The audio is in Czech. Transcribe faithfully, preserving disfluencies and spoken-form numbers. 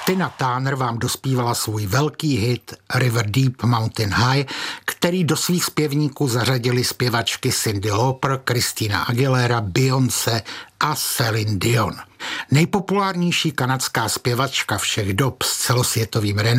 Tina Turner vám dospívala svůj velký hit River Deep Mountain High, který do svých zpěvníků zařadili zpěvačky Cyndi Lauper, Christina Aguilera, Beyoncé a Celine Dion. Nejpopulárnější kanadská zpěvačka všech dob s celosvětovým renomé